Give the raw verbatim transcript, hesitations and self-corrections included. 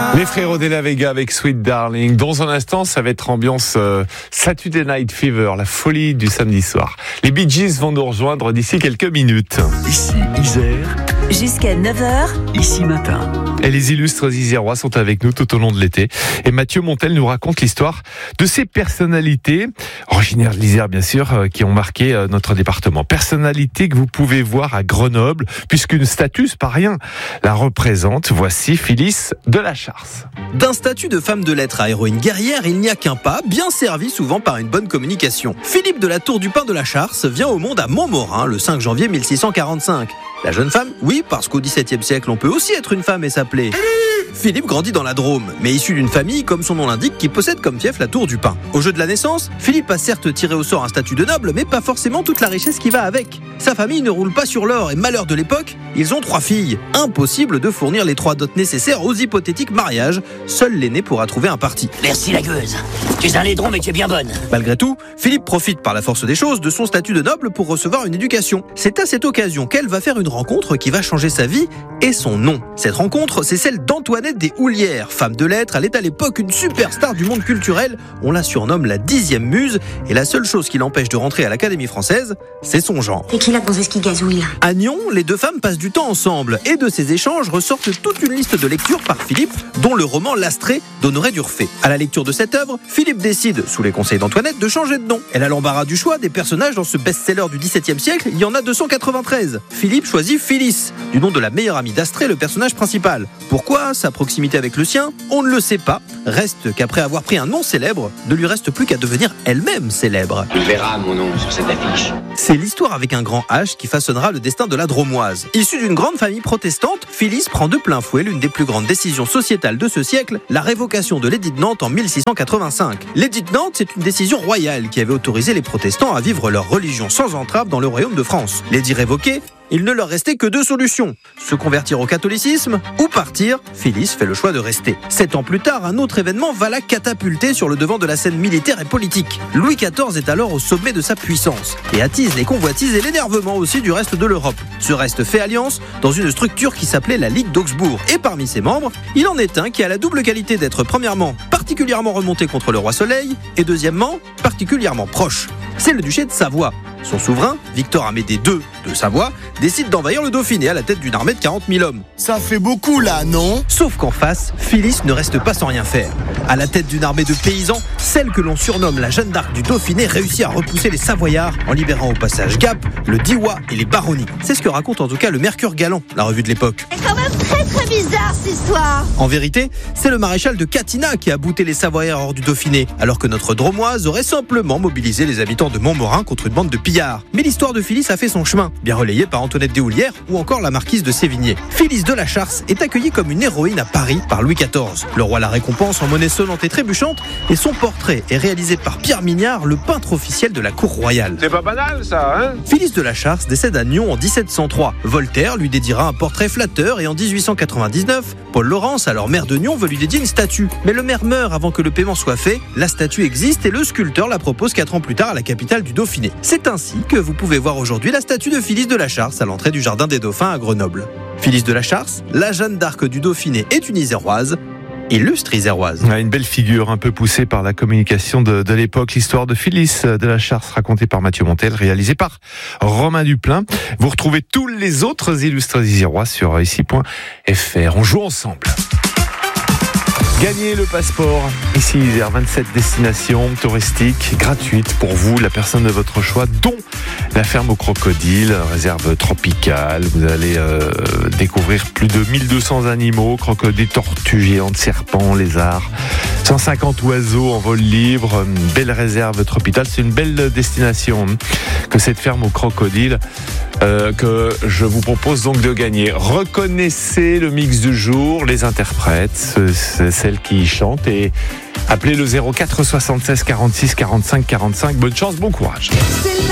Les frérots de la Vega avec Sweet Darling. Dans un instant, ça va être ambiance euh, Saturday Night Fever, la folie du samedi soir. Les Bee Gees vont nous rejoindre d'ici quelques minutes. Ici Isère. Jusqu'à neuf heures. Ici matin. Et les illustres isérois sont avec nous tout au long de l'été. Et Mathieu Montel nous raconte l'histoire de ces personnalités, originaires de l'Isère bien sûr, euh, qui ont marqué euh, notre département. Personnalités que vous pouvez voir à Grenoble, puisqu'une statue, c'est pas rien, la représente. Voici Phyllis de la Charce. D'un statut de femme de lettres à héroïne guerrière, il n'y a qu'un pas, bien servi souvent par une bonne communication. Philippe de la Tour du Pin de la Charce vient au monde à Montmorin le cinq janvier mille six cent quarante-cinq. La jeune femme, oui, parce qu'au dix-septième siècle, on peut aussi être une femme et s'appeler... Philippe grandit dans la Drôme, mais issu d'une famille, comme son nom l'indique, qui possède comme fief la Tour du Pin. Au jeu de la naissance, Philippe a certes tiré au sort un statut de noble, mais pas forcément toute la richesse qui va avec. Sa famille ne roule pas sur l'or et malheur de l'époque, ils ont trois filles. Impossible de fournir les trois dots nécessaires aux hypothétiques mariages. Seul l'aîné pourra trouver un parti. Merci la gueuse. Tu es un laidron mais tu es bien bonne. Malgré tout, Philippe profite par la force des choses de son statut de noble pour recevoir une éducation. C'est à cette occasion qu'elle va faire une rencontre qui va changer sa vie et son nom. Cette rencontre, c'est celle d'Antoinette des Houlières. Femme de lettres, elle est à l'époque une superstar du monde culturel. On la surnomme la dixième muse et la seule chose qui l'empêche de rentrer à l'Académie française, c'est son genre. Et qui la gonzesse qui gazouille là ? À Nyon, les deux femmes passent du temps ensemble et de ces échanges ressortent toute une liste de lectures par Philippe, dont le roman L'Astrée d'Honoré d'Urfé. À la lecture de cette œuvre, Philippe décide, sous les conseils d'Antoinette, de changer de nom. Elle a l'embarras du choix des personnages dans ce best-seller du dix-septième siècle, il y en a deux cent quatre-vingt-treize. Philippe choisit Phyllis, du nom de la meilleure amie d'Astrée, le personnage principal. Pourquoi sa proximité avec le sien ? On ne le sait pas. Reste qu'après avoir pris un nom célèbre, ne lui reste plus qu'à devenir elle-même célèbre. Tu verras mon nom sur cette affiche. C'est l'histoire avec un grand H qui façonnera le destin de la Dromoise. Issue d'une grande famille protestante, Phyllis prend de plein fouet l'une des plus grandes décisions sociétales de ce siècle, la révocation de l'édit de Nantes en mille six cent quatre-vingt-cinq. L'édit de Nantes, c'est une décision royale qui avait autorisé les protestants à vivre leur religion sans entrave dans le royaume de France. L'édit révoqué, il ne leur restait que deux solutions. Se convertir au catholicisme ou partir. Phyllis fait le choix de rester. Sept ans plus tard, un autre événement va la catapulter sur le devant de la scène militaire et politique. Louis quatorze est alors au sommet de sa puissance et attise les convoitises et l'énervement aussi du reste de l'Europe. Ce reste fait alliance dans une structure qui s'appelait la Ligue d'Augsbourg. Et parmi ses membres, il en est un qui a la double qualité d'être premièrement particulièrement remonté contre le roi Soleil et deuxièmement particulièrement proche. C'est le duché de Savoie. Son souverain, Victor Amédée deux de Savoie, décide d'envahir le Dauphiné à la tête d'une armée de quarante mille hommes. Ça fait beaucoup là, non ? Sauf qu'en face, Phyllis ne reste pas sans rien faire. À la tête d'une armée de paysans, celle que l'on surnomme la Jeanne d'Arc du Dauphiné réussit à repousser les Savoyards en libérant au passage Gap, le Diois et les baronnies. C'est ce que raconte en tout cas le Mercure Galant, la revue de l'époque. C'est quand même très très bizarre cette histoire. En vérité, c'est le maréchal de Catinat qui a bouté les Savoyards hors du Dauphiné, alors que notre Dromoise aurait simplement mobilisé les habitants de Montmorin contre une bande de pillards. Mais l'histoire de Phyllis a fait son chemin, bien relayée par Antoinette des Houlières ou encore la marquise de Sévigné. Phyllis de la Charce est accueillie comme une héroïne à Paris par Louis quatorze. Le roi la récompense en monnaie sonnante et trébuchante et son portrait est réalisé par Pierre Mignard, le peintre officiel de la cour royale. C'est pas banal ça, hein ? Phyllis de la Charce décède à Nyon en dix-sept cent trois. Voltaire lui dédiera un portrait flatteur et en dix-huit cent quatre-vingt-dix-neuf, Paul Laurence, alors maire de Nyon, veut lui dédier une statue. Mais le maire meurt avant que le paiement soit fait. La statue existe et le sculpteur la propose quatre ans plus tard à la capitale du Dauphiné. C'est ainsi que vous pouvez voir aujourd'hui la statue de Phyllis de la Charce à l'entrée du Jardin des Dauphins à Grenoble. Phyllis de la Charce, la Jeanne d'Arc du Dauphiné, est une iséroise, illustre iséroise. Une belle figure un peu poussée par la communication de, de l'époque, l'histoire de Phyllis de la Charce racontée par Mathieu Montel, réalisée par Romain Duplain. Vous retrouvez tous les autres illustres isérois sur ici point f r. On joue ensemble. Gagnez le passeport, ici Isère, vingt-sept destinations touristiques gratuites pour vous, la personne de votre choix, dont la ferme au crocodile, réserve tropicale. Vous allez euh, découvrir plus de mille deux cents animaux, crocodiles, tortues géantes, serpents, lézards, cent cinquante oiseaux en vol libre, une belle réserve tropicale. C'est une belle destination que cette ferme au crocodile euh, que je vous propose donc de gagner. Reconnaissez le mix du jour, les interprètes, c'est celles qui chantent, et appelez le zéro quatre soixante-seize quarante-six quarante-cinq quarante-cinq. Bonne chance, bon courage.